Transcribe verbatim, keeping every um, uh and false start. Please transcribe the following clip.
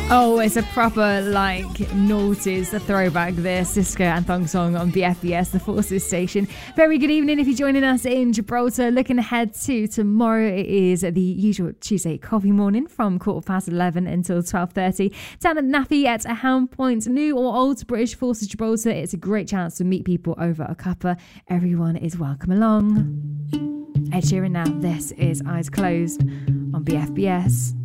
Oh, it's a proper, like, noughties, a throwback there. Cisco and Thong Song on B F B S, the Forces station. Very good evening if you're joining us in Gibraltar. Looking ahead to tomorrow, it is the usual Tuesday coffee morning from quarter past eleven until twelve thirty. Down at Naffy at Helm Point, new or old British Forces Gibraltar. It's a great chance to meet people over a cuppa. Everyone is welcome along. Ed Sheeran now. This is Eyes Closed on B F B S.